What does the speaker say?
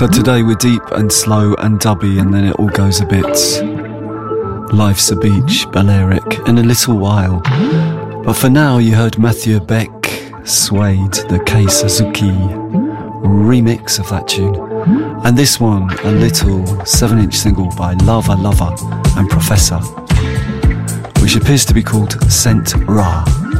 So today we're deep and slow and dubby, and then it all goes a bit Life's a Beach, Balearic in a little while. But for now you heard Matthew Beck, Suede, the Kei Suzuki remix of that tune. And this one, a little 7-inch single by Lava Lover and Professor, which appears to be called Scent Ra.